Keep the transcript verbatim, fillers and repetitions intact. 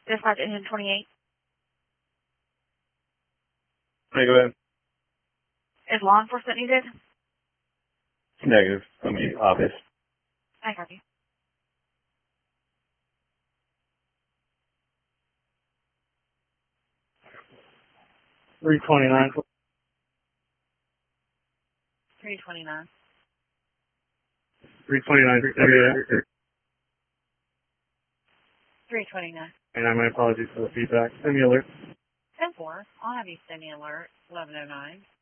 Dispatch engine twenty-eight. Hey, go ahead. Is law enforcement needed? Negative. I mean, obvious. I got you. three twenty-nine. three twenty-nine. three twenty-nine. three twenty-nine. And my apologies for the feedback. Send me alert. ten four. I'll have you send me alert. eleven oh nine.